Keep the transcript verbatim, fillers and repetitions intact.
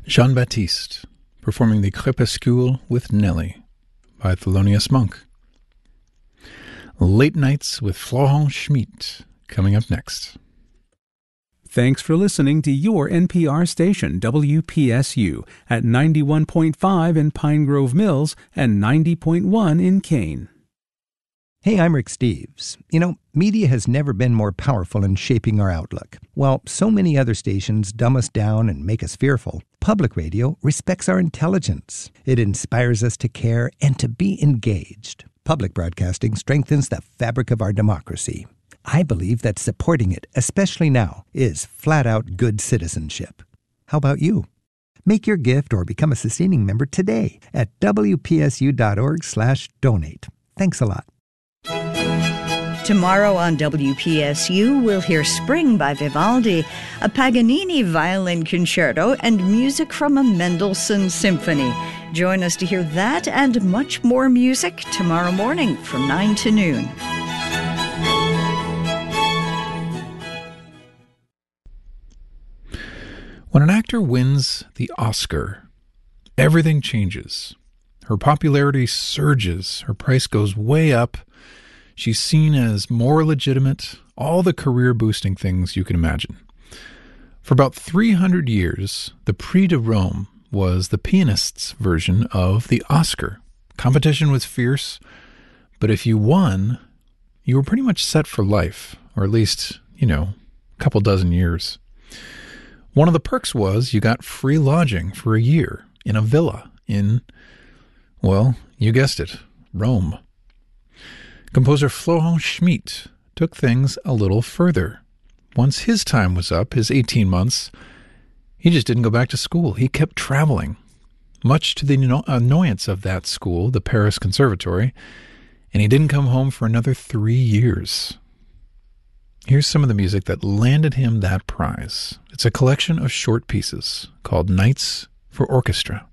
Jean-Baptiste, performing the Crépuscule with Nelly by Thelonious Monk. Late Nights with Florent Schmidt, coming up next. Thanks for listening to your N P R station, W P S U, at ninety-one point five in Pine Grove Mills and ninety point one in Kane. Hey, I'm Rick Steves. You know, media has never been more powerful in shaping our outlook. While so many other stations dumb us down and make us fearful, public radio respects our intelligence. It inspires us to care and to be engaged. Public broadcasting strengthens the fabric of our democracy. I believe that supporting it, especially now, is flat-out good citizenship. How about you? Make your gift or become a sustaining member today at W P S U dot org slash donate. Thanks a lot. Tomorrow on W P S U, we'll hear Spring by Vivaldi, a Paganini violin concerto, and music from a Mendelssohn symphony. Join us to hear that and much more music tomorrow morning from nine to noon. When an actor wins the Oscar, everything changes. Her popularity surges, her price goes way up. She's seen as more legitimate, all the career-boosting things you can imagine. For about three hundred years, the Prix de Rome was the pianist's version of the Oscar. Competition was fierce, but if you won, you were pretty much set for life, or at least, you know, a couple dozen years. One of the perks was you got free lodging for a year in a villa in, well, you guessed it, Rome. Composer Florent Schmidt took things a little further. Once his time was up, his eighteen months, he just didn't go back to school. He kept traveling, much to the annoyance of that school, the Paris Conservatory, and he didn't come home for another three years. Here's some of the music that landed him that prize. It's a collection of short pieces called Nights for Orchestra.